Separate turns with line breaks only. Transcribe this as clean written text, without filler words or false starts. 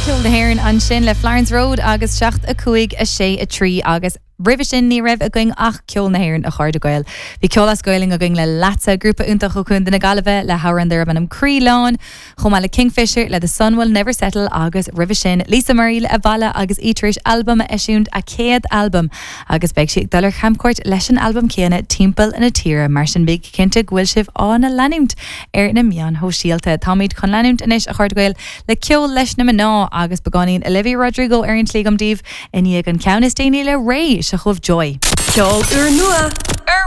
Ceol na hÉireann an sin le Florence Road agus 7:5 agus Rive sin ní raibh a going ach ceol na hÉireann a chuir goil. Bhí ceolas goiling a going le lata grúpa únta chu chun na galibh le hauran ar an Creelán, chomá le Kingfisher le The Sun Will Never Settle agus Rive sin Lisa Marie le Balla agus Etrish album a isiúnt a céad album agus beag si dollar chamcourt leis an album céanna timppel in a tíre mar sin big cinnte ghfuil sibh an a leanimt na mian ho síalta táid chun leanimt inis a chuir goil le ceol leis na ná agus beganín Olivia Rodrigo ar an slígamdíh iníag an ceannas daoine le ré se chomh joy.
Ceol uair nua